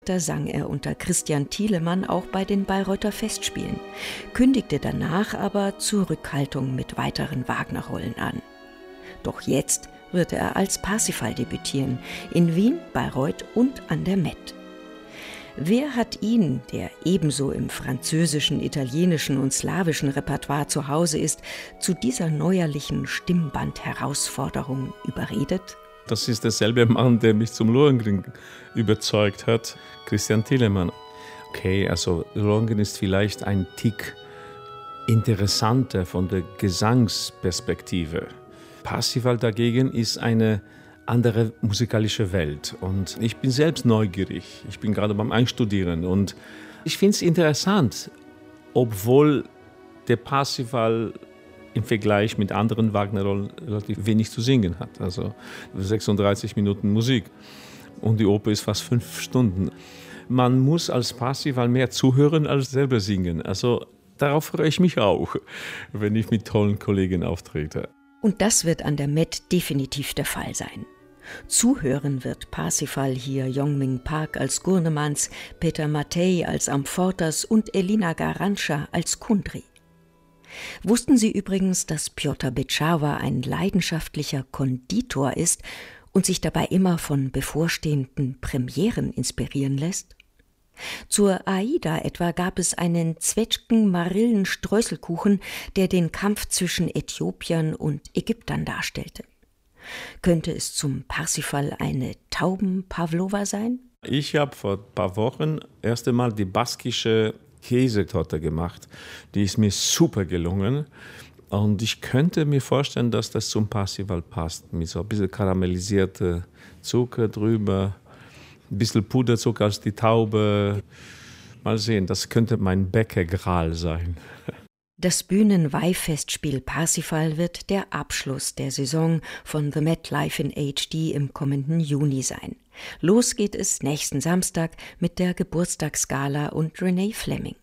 Da sang er unter Christian Thielemann auch bei den Bayreuther Festspielen, kündigte danach aber Zurückhaltung mit weiteren Wagner-Rollen an. Doch jetzt wird er als Parsifal debütieren, in Wien, Bayreuth und an der Met. Wer hat ihn, der ebenso im französischen, italienischen und slawischen Repertoire zu Hause ist, zu dieser neuerlichen Stimmband-Herausforderung überredet? Das ist derselbe Mann, der mich zum Lohengrin überzeugt hat, Christian Thielemann. Okay, also Lohengrin ist vielleicht ein Tick interessanter von der Gesangsperspektive. Parsifal dagegen ist eine andere musikalische Welt. Und ich bin selbst neugierig. Ich bin gerade beim Einstudieren. Und ich finde es interessant, obwohl der Parsifal im Vergleich mit anderen Wagner-Rollen relativ wenig zu singen hat. Also 36 Minuten Musik. Und die Oper ist fast 5 Stunden. Man muss als Parsifal mehr zuhören als selber singen. Also darauf freue ich mich auch, wenn ich mit tollen Kollegen auftrete. Und das wird an der Met definitiv der Fall sein. Zuhören wird Parsifal hier Yong-Ming Park als Gurnemanz, Peter Mattei als Amfortas und Elina Garantscha als Kundry. Wussten Sie übrigens, dass Pjotr Betschawa ein leidenschaftlicher Konditor ist und sich dabei immer von bevorstehenden Premieren inspirieren lässt? Zur Aida etwa gab es einen Zwetschgen-Marillen-Streuselkuchen, der den Kampf zwischen Äthiopiern und Ägyptern darstellte. Könnte es zum Parsifal eine Tauben-Pavlova sein? Ich habe vor ein paar Wochen erst einmal die baskische Käsetorte gemacht. Die ist mir super gelungen. Und ich könnte mir vorstellen, dass das zum Parsifal passt. Mit so ein bisschen karamellisierter Zucker drüber, ein bisschen Puderzucker als die Taube. Mal sehen, das könnte mein Bäcker-Gral sein. Das Bühnenweihfestspiel Parsifal wird der Abschluss der Saison von The Met Live in HD im kommenden Juni sein. Los geht es nächsten Samstag mit der Geburtstagsgala und Renee Fleming.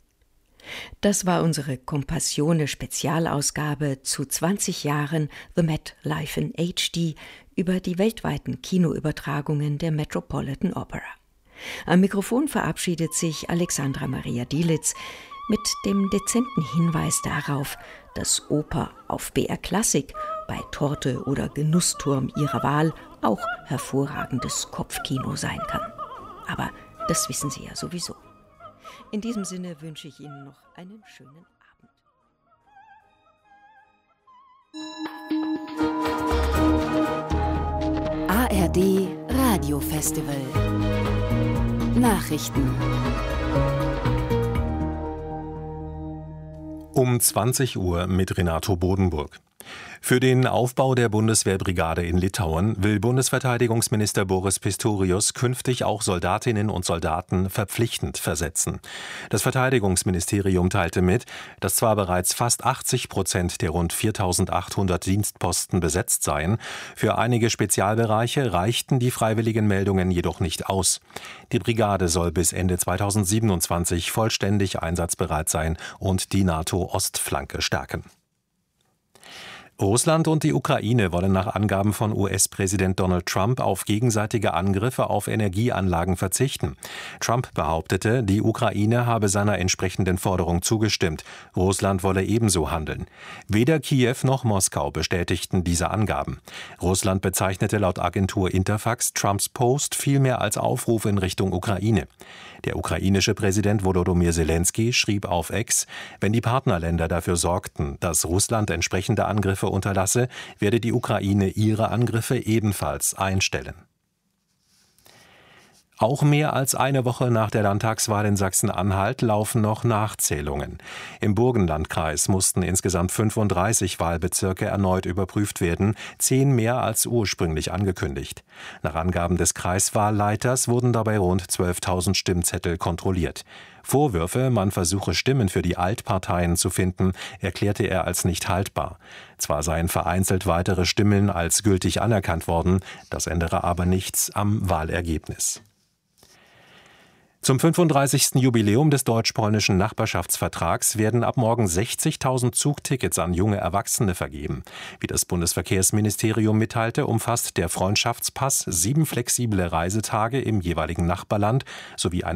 Das war unsere Compassione-Spezialausgabe zu 20 Jahren The Met Live in HD über die weltweiten Kinoübertragungen der Metropolitan Opera. Am Mikrofon verabschiedet sich Alexandra Maria Dielitz mit dem dezenten Hinweis darauf, dass Oper auf BR Klassik bei Torte oder Genussturm Ihrer Wahl auch hervorragendes Kopfkino sein kann. Aber das wissen Sie ja sowieso. In diesem Sinne wünsche ich Ihnen noch einen schönen Abend. ARD Radiofestival. Nachrichten. Um 20 Uhr mit Renato Bodenburg. Für den Aufbau der Bundeswehrbrigade in Litauen will Bundesverteidigungsminister Boris Pistorius künftig auch Soldatinnen und Soldaten verpflichtend versetzen. Das Verteidigungsministerium teilte mit, dass zwar bereits fast 80% der rund 4.800 Dienstposten besetzt seien, für einige Spezialbereiche reichten die freiwilligen Meldungen jedoch nicht aus. Die Brigade soll bis Ende 2027 vollständig einsatzbereit sein und die NATO-Ostflanke stärken. Russland und die Ukraine wollen nach Angaben von US-Präsident Donald Trump auf gegenseitige Angriffe auf Energieanlagen verzichten. Trump behauptete, die Ukraine habe seiner entsprechenden Forderung zugestimmt. Russland wolle ebenso handeln. Weder Kiew noch Moskau bestätigten diese Angaben. Russland bezeichnete laut Agentur Interfax Trumps Post vielmehr als Aufruf in Richtung Ukraine. Der ukrainische Präsident Volodymyr Zelensky schrieb auf X, wenn die Partnerländer dafür sorgten, dass Russland entsprechende Angriffe unterlasse, werde die Ukraine ihre Angriffe ebenfalls einstellen. Auch mehr als eine Woche nach der Landtagswahl in Sachsen-Anhalt laufen noch Nachzählungen. Im Burgenlandkreis mussten insgesamt 35 Wahlbezirke erneut überprüft werden, 10 mehr als ursprünglich angekündigt. Nach Angaben des Kreiswahlleiters wurden dabei rund 12.000 Stimmzettel kontrolliert. Vorwürfe, man versuche Stimmen für die Altparteien zu finden, erklärte er als nicht haltbar. Zwar seien vereinzelt weitere Stimmen als gültig anerkannt worden, das ändere aber nichts am Wahlergebnis. Zum 35. Jubiläum des deutsch-polnischen Nachbarschaftsvertrags werden ab morgen 60.000 Zugtickets an junge Erwachsene vergeben. Wie das Bundesverkehrsministerium mitteilte, umfasst der Freundschaftspass 7 flexible Reisetage im jeweiligen Nachbarland sowie eine